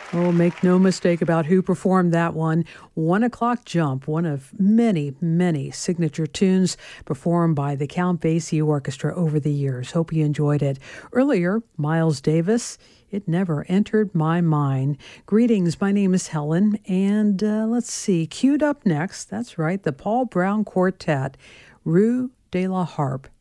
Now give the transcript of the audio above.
Oh, make no mistake about who performed that one. 1 O'Clock Jump, one of many, many signature tunes performed by the Count Basie Orchestra over the years. Hope you enjoyed it. Earlier, Miles Davis, It Never Entered My Mind. Greetings, my name is Helen, and let's see, queued up next, that's right, the Paul Brown Quartet, Rue de la Harpe.